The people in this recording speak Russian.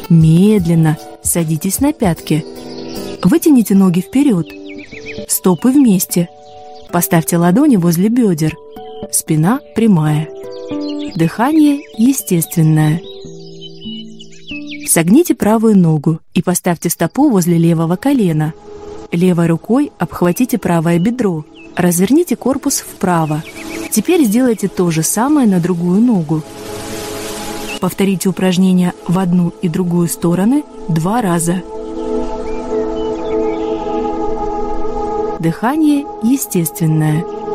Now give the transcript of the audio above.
Медленно садитесь на пятки. Вытяните ноги вперед. Стопы вместе. Поставьте ладони возле бедер. Спина прямая. Дыхание естественное. Согните правую ногу и поставьте стопу возле левого колена. Левой рукой обхватите правое бедро. Разверните корпус вправо. Теперь сделайте то же самое на другую ногу. Повторите упражнение в одну и другую стороны 2 раза. Дыхание естественное.